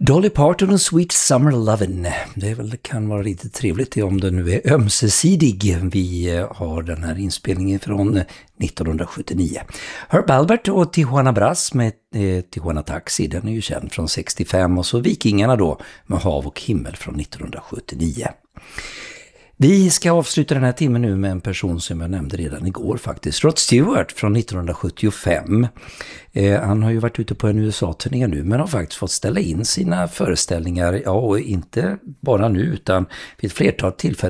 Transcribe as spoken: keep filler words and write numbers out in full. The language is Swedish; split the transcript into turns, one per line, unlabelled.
Dolly Parton och Sweet Summer Lovin'. Det är väl, det kan vara lite trevligt om den nu är ömsesidig. Vi har den här inspelningen från nittonhundrasjuttionio. Herb Alpert och Tijuana Brass med eh, Tijuana Taxi, den är ju känd från sextiofem. Och så Vikingarna då med Hav och himmel från nittonhundrasjuttionio. Vi ska avsluta den här timmen nu med en person som jag nämnde redan igår faktiskt. Rod Stewart från nittonhundrasjuttiofem. Eh, han har ju varit ute på en U S A-turné nu men har faktiskt fått ställa in sina föreställningar. Ja, och inte bara nu utan vid ett flertal tillfällen